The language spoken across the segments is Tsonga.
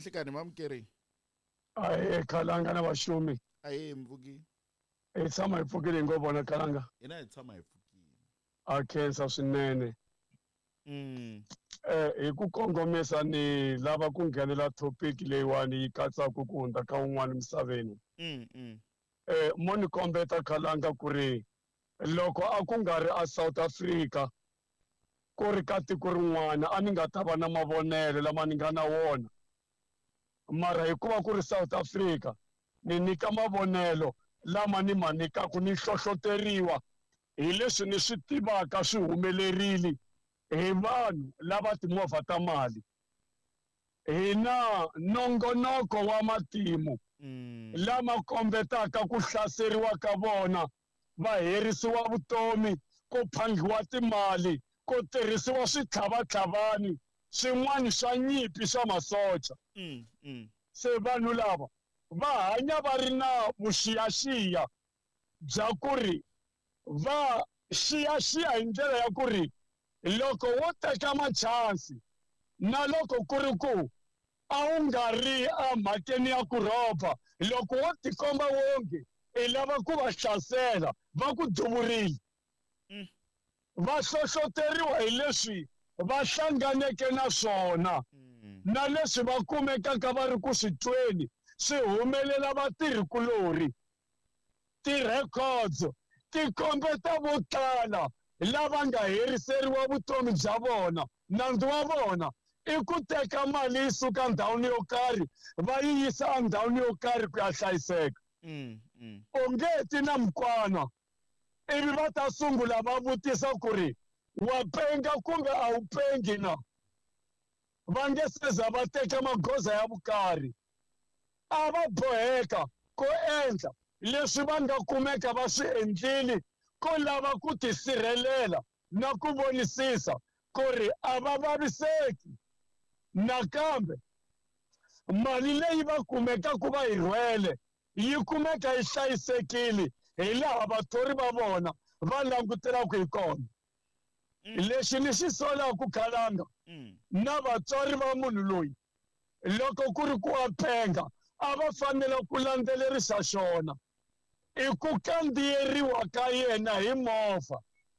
enhlekani mamkeri Aye Khalanga na vashumi. aye mvuki Tshama hi pfukile ngobona Khalanga. ina hi tshama hi pfukile A khensa swinene. Hi ku kongomisa ni lava ku nghenela topic leyiwani yi katsaka ku hundza ka un'wana misaveni. Mo ni kombeta Khalanga ku ri loko a ku nga ri a South Africa ku ri ka tiko rin'wana a ni nga ta va na mavonelo lama ni nga na wona. Mara hikuva ku ri South Africa ni nyika mavonelo lama ni ma nyikaku ni hlohloteriwa hi leswi ni swi tivaka swi humelerile hi vanhu lava timovha ta mali. Hi na nongonoko wa matimu lama kombetaka ku hlaseriwa ka vona, va herisiwa vutomi, ku phangiwa timali, ku tirhisiwa switlhavatlhavani swin'wana swa nyimpi swa masocha. Se vanhu lava va hanya va ri na vuxiyaxiya bya ku ri va xiyaxiya hi ndlela ya ku ri loko wo teka machansi na loko ku ri ku a wu nga ri emhakeni ya ku rhoba, loko wo tikomba wonge i lava ku va hlasela va ku duvurile. Va hlohloteriwa hi leswi va hlanganeke na swona na leswi va kumekaka va ri ku swi tweni swi humelela vatirhikulori. Ti-records ti kombeta vo tala lava nga heriseriwa vutomi bya vona. Nandzu wa vona i ku teka mali yi suka ndhawini yo karhi va yi yisa endhawini yo karhi ku ya hlayiseka. Ongeti na mukwana ivi va ta sungula va vutisa ku ri wa penga kumbe a wu pengi na. Va nge se za va teka magoza ya vukarhi. A va boheka ku endla leswi va nga kumeka va swi endlile ko lava ku tisirhelela na ku vonisisa ku ri a va vaviseki. Nakambe mali leyi va kumekaka va yi rhwele yi kumeka yi hlayisekile hi laha vathori va vona va langutelaka hi kona. Lexi ni xi solaka Khalanga na vatswari va munhu loyi, loko ku ri ku a penga a va fanele ku landzelerisa xona i ku kandziyeriwa ka yena hi movha.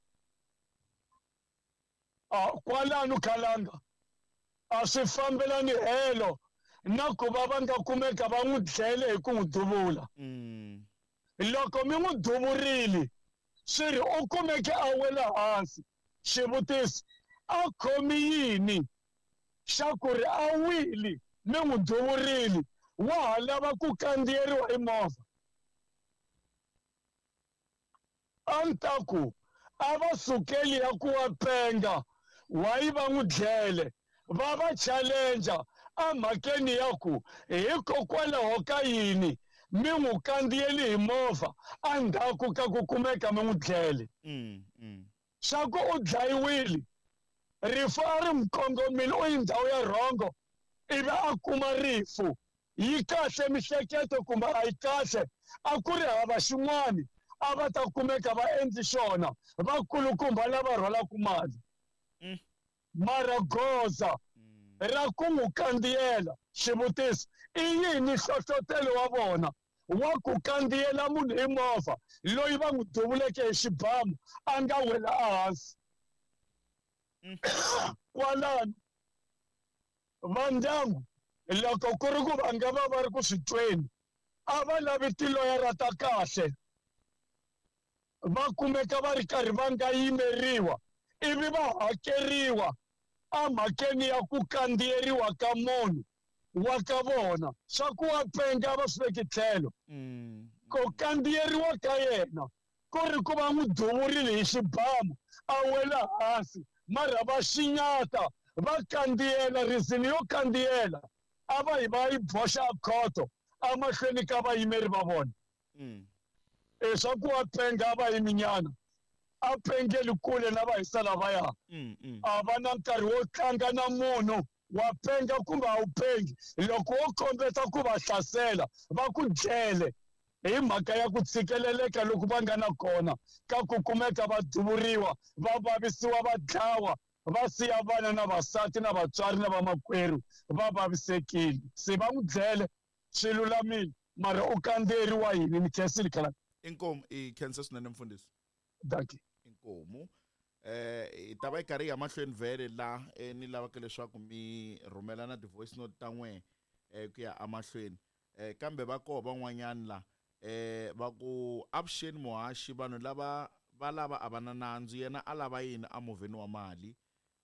Kwalano Khalanga a swi fambelani helo na ku va nga kumeka va n'wi dlele hi ku n'wi duvula. Loko mi n'wi duvurile swi ri u kumeke a wela hansi, xivutiso a khomi yini xa ku ri a wili mi n'wi duvurile wa ha lava ku kandziyeriwa hi movha? A ni ta ku a va sukeli ya ku wa penga wayi va n'wi dlele va va challenge a mhakeni ya ku hikokwalaho ka yini mi n'wi kandziyeli hi movha endzhaku ka ku kumeka mi n'wi dlele. Xa ku u dlayiwile rifu a ri mukongomile u yi ndhawu ya rhongo ivi a kuma rifu. Yi kahle mihleketo kumbe a yi kahle? A ku ri hava xin'wana a va ta kumeka va endli xona vakulukumba lava rhwalaka mali. Mara goza ra ku n'wi kandziyela, xivutiso i yini hlohlotelo wa vona wa ku kandziyela munhu hi movha loyi va n'wi duvuleke hi xibamu a nga wela ehansi? Kwalano va ndyangu loko ku ri ku va nga va ri ku swi tweni a va lavi tiloyara ta kahle, va kumeka va ri karhi va nga yimeriwa ivi va hakeriwa emhakeni ya ku kandziyeriwa ka munhu wa ka vona. Swa ku wa penga va swi veki tlhelo, ku kandziyeriwa ka yena ku ri ku va n'wi duvurile hi xibamu a wela hansi, mara va xinyata va kandziyela. Rizini yo kandziyela a va yi boxa khoto emahlweni ka vayimeri va vona. Swa ku wa penga a va yiminyana a pengeli kule na vahisa lavaya a va na nkarhi wo tlanga na munhu wa penga kumbe a wu pengi. Loko wo kombeta ku va hlasela va ku dlele hi mhaka ya ku tshikeleleka loko va nga na kona ka ku kumeka va duvuriwa, va vavisiwa, va dlawa va siya vana na vasati na vatswari na vamakwerhu va vavisekile se va n'wi dlele swi lulamile mara u kandzeriwa yini ni khensile khalanga inkomo i-cancer swinene mfundisi danke inkomo hi ta va yi karhi hi ya mahlweni vhele la ni lavaka leswaku mi rhumela na ti-voice note ta n'we ku ya amahlweni kambe va koho van'wanyani la va ku avuxeni muhaxi vanhu lava va lava a va na nandzu yena a lava yini a movheni wa mali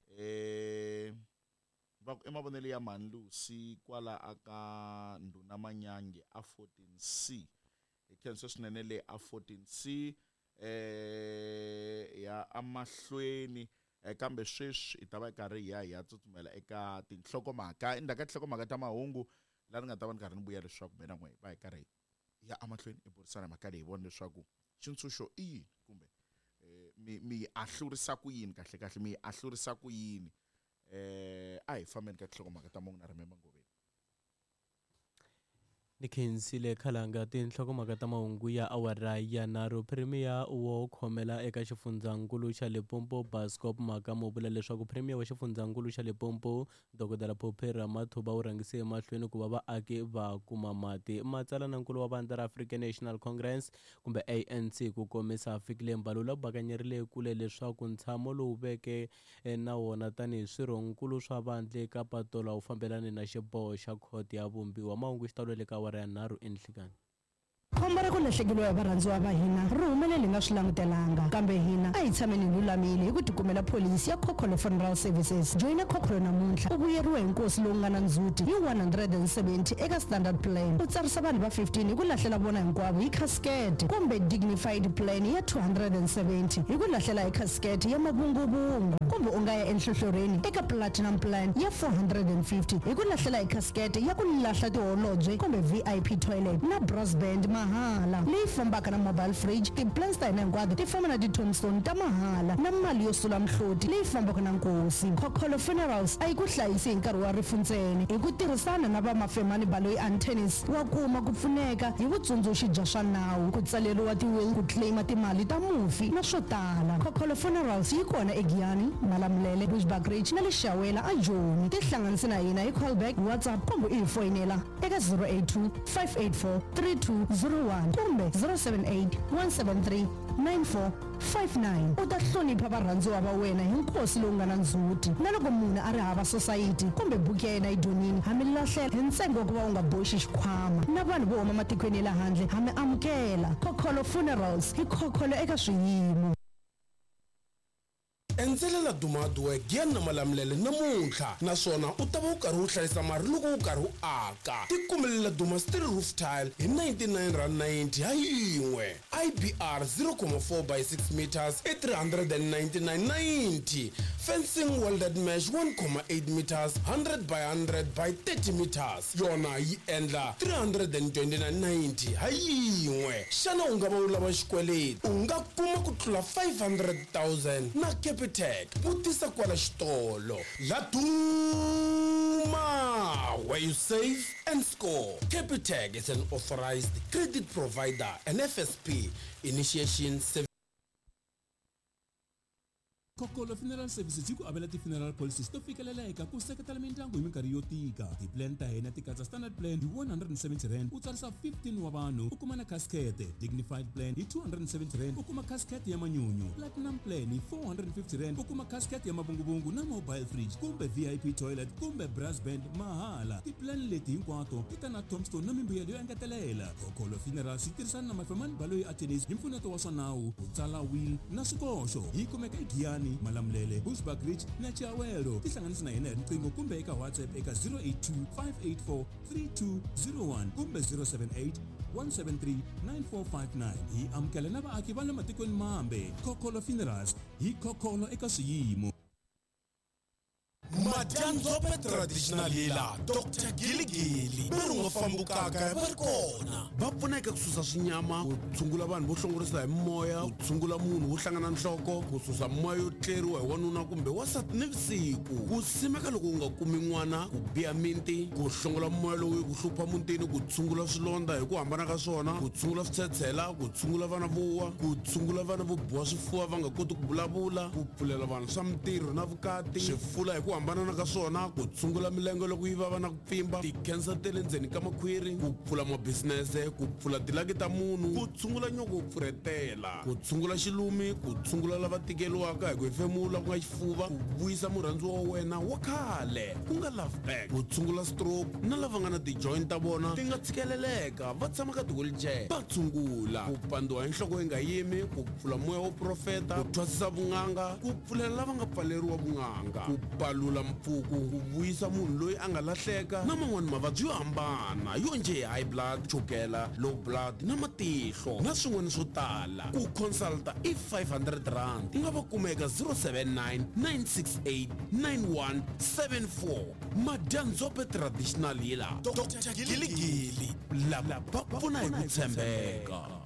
va ku emavonelo ya mani lusi kwala aka ndhuna manyange a 14C hi khenso swinene le a 14C ya amahlweni kambe sweswi hi ta va hi karhi hi ya tsutsumela eka tinhlokomhaka endzhaku ka tinhlokomhaka ta mahungu laha ni nga ta va ni karhi ni vuya leswaku mina n'we va hi karhi hi ya amahlweni hi burisana mhaka leyi hi vona leswaku xitshunxo i yini kumbe mi ahlurisa ku yini kahle kahle mi ahlurisa ku yini a hi fambeni ka tinhlokomhaka ta mahungu na Remember Ngobeni. Ni khensile khalanga tinhlokomhaka ta mahungu ya awara ya nharhu premier wo khomela eka xifundzankulu xa Limpopo Bascop Maka mo vula leswaku premier wa xifundzankulu xa Limpopo Dr. Phophi Ramathuba u rhangise emahlweni ku va vaaki va kuma mati. Matsalanankulu wa vandla ra African National Congress kumbe ANC ku komisa fikile Mbalula bakanyerile kule leswaku ntshamo lowu veke na wona tanihi swirhonkulu swa vandla eka patola wu fambelani na xiboho xa khoti ya vumbiwa. Mahungu xitalo le ka awara ya nharhu enhlikani. Khombo ra ku lahlekeriwa hi varhandziwa va hina ri humelele hi nga swi langutelanga kambe hina a hi tshameni hi lulamile hi ku tikumela pholisi ya Khokolo Funeral Services. Joyina Khokolo namuntlha u vuyeriwe hi nkosi lowu nga na ndzhuti hi 170 eka standard plan. U tsarisa vanhu va 15 hi ku lahlela vona hinkwavo hi casket kumbe dignified plan ya 270 hi ku lahlela hi casket ya mavunguvungu kumbe u nga ya enhlohloreni eka platinum plan ya 450 hi ku lahlela hi casket ya ku lahla tiholobye kumbe VIP toilet na brass band mahala leyi fambaka na mobile fridge. Ti-plans ta hina hinkwato ti famba na ti-tombstone ta mahala na mali yo sula mhloti leyi fambaka na nkosi. Khokolo Funerals a yi ku hlayisi hi nkarhi wa rifu ntsena hi ku tirhisana na vamafemani Baloyi Antennis wa kuma ku pfuneka hi vutsundzuxi bya swa nawu, ku tsaleriwa ti-will, ku claima timali ta mufi na swo tala. Khokolo Funerals yi kona eGiyani, Malamulele, Bushbuckridge na le Xawela a Joni. Tihlanganisi na hina hi callback, WhatsApp kumbe i hi foyinela eka 082 584 3201 kumbe 078 173 9459. U ta hlonipha varhandziwa va wena hi nkosi lowu nga na ndzhuti. Na loko munhu a ri hava society kumbe buku ya yena yi donini ha mi lahlela hi ntsengo wa ku va u nga boxi xikhwama. Na vanhu vo huma matikweni ya le handle ha mi amukela. Khokolo Funerals hi khokholo eka swiyimo. Enzelela dumaduwe Giyani na Malamulele namuntlha naswona u ta va u karhi u hlayisa mari loko u karhi u aka. Tikumelela Duma Steel Roof Tile hi 99.90 ha yin'we. IBR 0.4 by 6 meters i 399.90. Fencing welded mesh 1.8 meters 100 by 100 by 30 meters yona yi endla 329.90 ha yin'we. Xana u nga va u lava xikweleti u nga kuma ku tlula 500,000 na Capitec. Vutisa kwala xitolo. La Duma, where you save and score. Capitec is an authorized credit provider, an FSP, initiation service. Khokolo Funeral Services yi ku avela ti-funeral policies to fikelela eka ku seketela mindyangu hi minkarhi yo tika. Ti-plan ta hina ti katsa standard plan hi 170 rand u tsarisa 15 wa vanhu u kuma na casket. Dignified plan hi 270 rand u kuma casket ya manyunyu. Platinum plan hi 450 rand u kuma casket ya mavunguvungu na mobile fridge kumbe VIP toilet kumbe brass band mahala. Ti-plan leti hinkwato ti ta na tombstone na mimbuyelo yo engetelela. Khokolo Funerals yi tirhisana na mafemani Baloyi Antennis hi mpfuneto wa swa nawu, ku tsala will na swikoxo. Yi kumeka eGiyani, Malamulele, Bushbuckridge na Xawela. Tihlanganisi na hina hi riqingho kumbe eka WhatsApp eka 082 584 3201 kumbe 078 173 9459. Hi amukela na vaaki va le matikweni mambe. Khokolo Funerals hi khokholo eka swiyimo. Madyanzope Traditional Healer Dr. Giligili va ri nga fambukaka va ri kona va pfuneka ku susa swinyama ku tshungula vanhu vo hlongorisa hi moya ku tshungula munhu wo hlangana nhloko ku susa moya yo tleriwa hi wanuna kumbe wasati nivusiku ku simeka loko u nga kumi n'wana ku biya miti ku hlongola moya lowu ku hlupha mutini ku tshungula swilondza hi ku hambana ka swona ku tshungula switshetshela ku tshungula vana vowa ku tshungula vana vo biwa swifuva va nga koti ku vulavula ku pfulela vanhu swa mintirho na vukati swifula hi ku hambana ka swona ku tshungula milenge loko yi vava na ku pfimba tikhensa te le ndzeni ka makhwiri ku pfula mabisinese ku pfula tilaki ta munhu ku tshungula nyoko ku pfuretela ku tshungula xilumi ku tshungula lava tikeliwaka hi ku hefemula ku nga xifuva ku vuyisa murhandziwa wa wena wa khale ku nga love back ku tshungula stroke na lava nga na ti-joint ta vona ti nga tshikeleleka va tshama ka ti-wheelchair va tshungula ku pandiwa hi nhloko yi nga yimi ku pfula moya wo profeta ku thwasisa vun'anga ku pfulela lava nga pfaleriwa vun'anga ku palula mpfuku ku vuyisa munhu loyi a nga lahleka na man'wani mavabyi yo hambana yo nje high blood chukela low blood na matihlo na swin'wana swo tala ku consulta i 500 rand ti nga va kumeka 079 968 9174 Madyanzope Traditional Healer Dr. Giligili lava va pfuna hi ku tshembeka.